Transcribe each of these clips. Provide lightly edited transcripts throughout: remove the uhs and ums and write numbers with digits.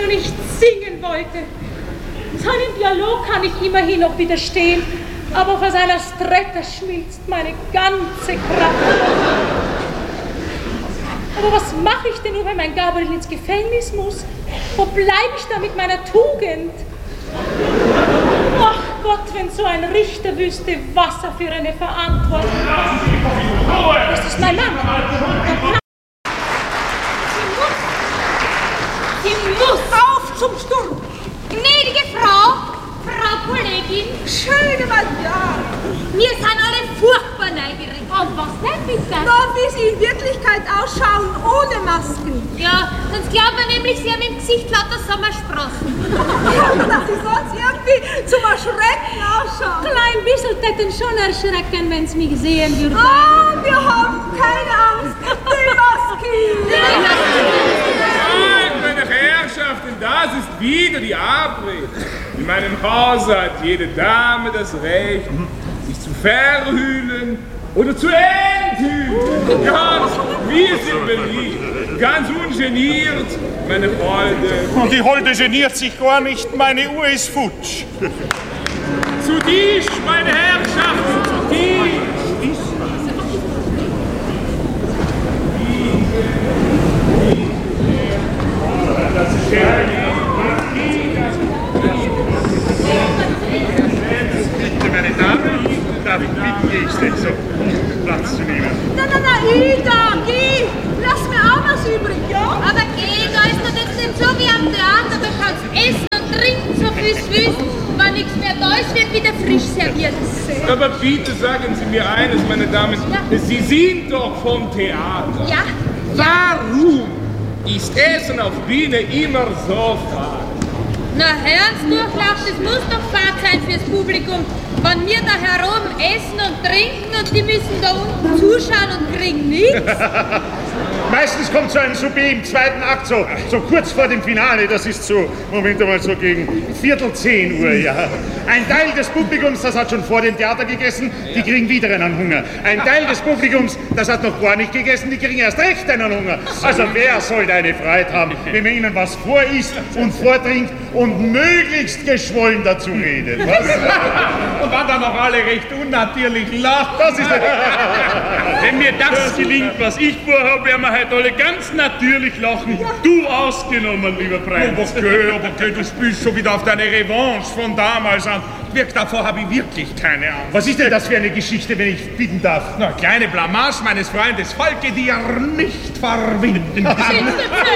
nicht singen wollte. Seinem Dialog kann ich immerhin noch widerstehen, aber vor seiner Stretta schmilzt meine ganze Kraft. Aber was mache ich denn nur, wenn mein Gabriel ins Gefängnis muss? Wo bleibe ich da mit meiner Tugend? Ach Gott, wenn so ein Richter wüsste, was er für eine Verantwortung hat. Das ist mein Mann. Sie muss auf zum Sturm. Gnädige Frau Kollegin. Schöne ja. Wir sind alle furchtbar neugierig. Und was denn bitte? Na, wie sie in Wirklichkeit ausschauen, ohne Masken. Ja, sonst glaubt man nämlich, sie haben im Gesicht lauter Sommersprossen. Ja, dass sie sonst irgendwie zum Erschrecken ausschauen. Klein bisschen täten schon erschrecken, wenn sie mich sehen würden. Ah, wir haben keine Angst. Die Masken. Nein, meine Herrschaften, das ist wieder die Abrede. In meinem Hause hat jede Dame das Recht, sich zu verhüllen oder zu enthüllen. Ganz, wir sind beliebt, ganz ungeniert, meine Freunde. Und die Holde geniert sich gar nicht, meine Uhr ist futsch. Zu Tisch, meine Herrschaften, zu Tisch. Das ist schön. Bitte, meine Damen, darf ich bitten, jetzt so Platz zu nehmen? Na, Ida, geh. Lass mir auch was übrig, ja? Aber geh, da ist doch jetzt nicht so wie am Theater. Du kannst essen und trinken, so viel es willst. Wenn nichts mehr da ist, wird wieder frisch serviert. Aber bitte sagen Sie mir eines, meine Damen. Ja. Sie sind doch vom Theater. Ja. Warum ist Essen auf Bühne immer so fad? Na, Herrensdurchlauf, das muss doch fad sein fürs Publikum. Wenn wir da herum essen und trinken und die müssen da unten zuschauen und kriegen nichts. Meistens kommt so ein Souper im zweiten Akt, so kurz vor dem Finale, das ist so, Moment einmal, so gegen 9:45, ja. Ein Teil des Publikums, das hat schon vor dem Theater gegessen, die kriegen wieder einen Hunger. Ein Teil des Publikums, das hat noch gar nicht gegessen, die kriegen erst recht einen Hunger. Also wer soll eine Freude haben, wenn man ihnen was vorisst und vortrinkt und möglichst geschwollen dazu redet, was? Und dann noch alle recht unnatürlich lachen. Das ist wenn mir das gelingt, was ich vorhabe, werden wir heute alle ganz natürlich lachen. Du ausgenommen, lieber Prinz. Aber du spielst schon wieder auf deine Revanche von damals an. Wirkt davor habe ich wirklich keine Ahnung. Was ist denn das für eine Geschichte, wenn ich bitten darf? Na, kleine Blamage meines Freundes Falke, die er nicht verwinden kann. Nein,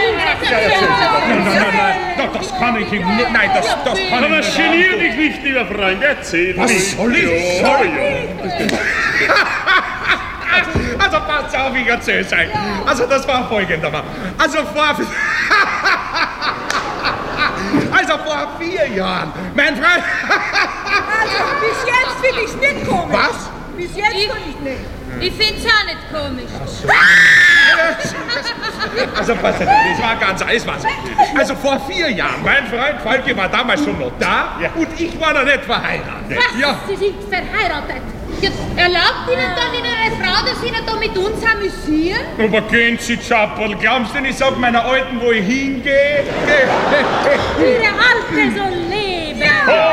das kann ich ihm nicht. Nein, das kann ich Aber nicht. genier dich nicht, lieber Freund, erzähl Was mich. soll ich sagen? Also passt auf, ich erzähl's euch. Also das war folgendermaßen. Also vor 4 Jahren, mein Freund... Also, bis jetzt finde ich's nicht komisch. Was? Bis jetzt finde ich nicht. Ich find's auch nicht komisch. Also pass auf, das war ganz alles. Also vor 4 Jahren, mein Freund Falke war damals schon noch da und ich war noch nicht verheiratet. Was? Ja. Sie sind verheiratet? Jetzt erlaubt Ihnen dann in eine Frau, dass Sie nicht da mit uns amüsieren? Aber gehen Sie, Chappel, glauben Sie denn, ich sag meiner Alten, wo ich hingehe? Ihre Alte soll leben.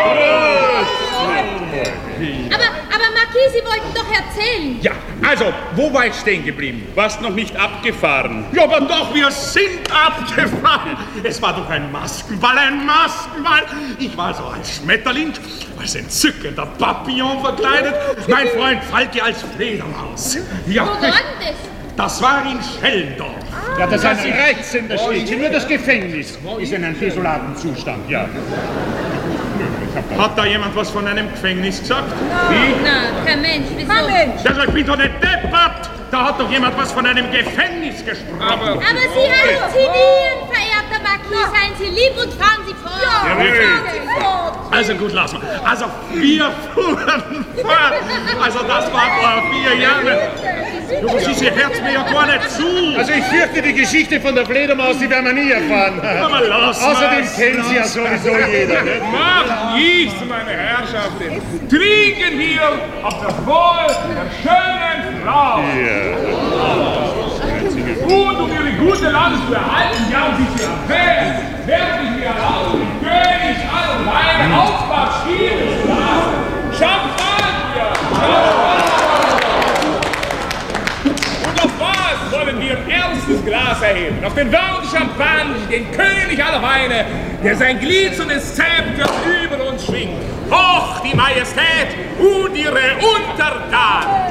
Aber Marquis, Sie wollten doch erzählen. Ja, also, wo war ich stehen geblieben? Warst noch nicht abgefahren. Ja, aber doch, wir sind abgefahren. Es war doch ein Maskenball. Ich war so als Schmetterling, als entzückender Papillon verkleidet. Mein Freund Falke als Fledermaus. Ja, Wo war denn das? das war in Schellendorf. Ja, das ist ein reizender Schritt. Nur das Gefängnis ist in einem desolaten Zustand, ja. Hat da jemand was von einem Gefängnis gesagt? Na, kein Mensch, wieso? Kein Mensch. Ja, ich bin doch nicht deppert. Da hat doch jemand was von einem Gefängnis gesprochen. Aber Sie halluzinieren, verehrter Marquis. Seien Sie lieb und fahren Sie fort. Ja, fahren Sie fort. Also gut, lass mal. Also wir fuhren fort. Also das war vor 4 Jahren. Du, was ist, ihr hört mir ja gar nicht zu. Also ich fürchte, die Geschichte von der Fledermaus, die werden wir nie erfahren. Aber lass Außerdem mal's, kennt sie ja lass sowieso jeder. Ne? Macht dies, meine Herrschaften. Trinken wir auf das Wohl der schönen Frau. Und um ihre gute Lage zu erhalten, haben sie zu erwähnen, werden wir erheben, auf den Worten Champagne, den König aller Weine, der sein Glied und des Zepters über uns schwingt. Hoch die Majestät und ihre Untertanen!